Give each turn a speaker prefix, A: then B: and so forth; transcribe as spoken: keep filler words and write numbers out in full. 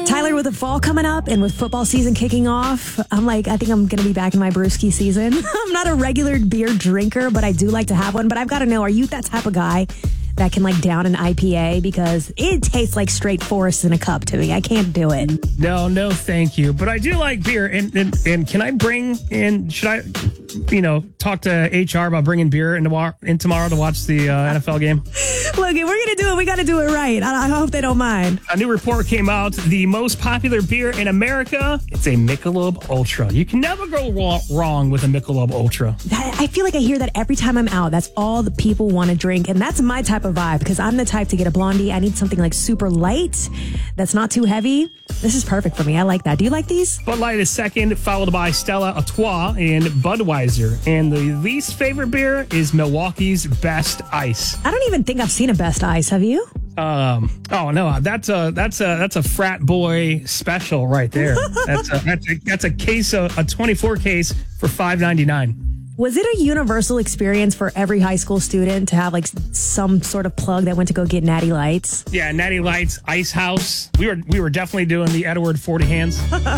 A: Tyler, with the fall coming up and with football season kicking off, I'm like, I think I'm going to be back in my brewski season. I'm not a regular beer drinker, but I do like to have one. But I've got to know, are you that type of guy that can like down an I P A? Because it tastes like straight forest in a cup to me. I can't do it.
B: No, no, thank you. But I do like beer. And and, and can I bring in, should I, you know, talk to H R about bringing beer in tomorrow, in tomorrow to watch the uh, N F L game?
A: Look, if we're going to do it, we got to do it right. I, I hope they don't mind.
B: A new report came out. The most popular beer in America, it's a Michelob Ultra. You can never go wrong with a Michelob Ultra.
A: That, I feel like I hear that every time I'm out. That's all the people want to drink. And that's my type of vibe because I'm the type to get a blondie. I need something like super light that's not too heavy. This is perfect for me. I like that. Do you like these?
B: Bud Light is second, followed by Stella Artois and Budweiser. And the least favorite beer is Milwaukee's Best Ice.
A: I don't even think I've seen a Best Ice. Have you?
B: Um. Oh no, that's a that's a that's a frat boy special right there. That's a that's a, that's a case of a twenty-four case for five ninety-nine.
A: Was it a universal experience for every high school student to have like some sort of plug that went to go get Natty Lights?
B: Yeah, Natty Lights, Ice House. We were we were definitely doing the Edward forty hands.